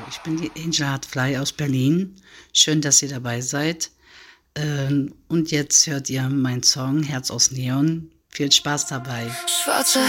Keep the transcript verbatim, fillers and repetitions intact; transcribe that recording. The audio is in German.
ich bin die Angel Hartfly aus Berlin. Schön, dass ihr dabei seid. Ähm, und jetzt hört ihr meinen Song Herz aus Neon. Viel Spaß dabei. Schwarze